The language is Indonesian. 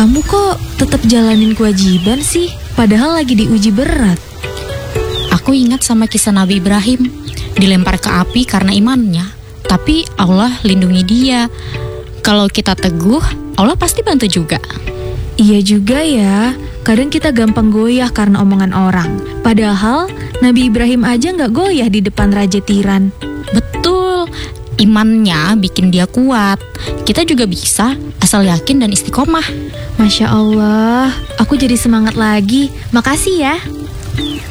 Kamu kok tetap jalanin kewajiban sih? Padahal lagi diuji berat. Aku ingat sama kisah Nabi Ibrahim, dilempar ke api karena imannya, tapi Allah lindungi dia. Kalau kita teguh, Allah pasti bantu juga. Iya juga ya, kadang kita gampang goyah karena omongan orang. Padahal Nabi Ibrahim aja gak goyah di depan Raja Tiran. Betul, imannya bikin dia kuat. Kita juga bisa, asal yakin dan istiqomah. Masya Allah, aku jadi semangat lagi. Makasih ya.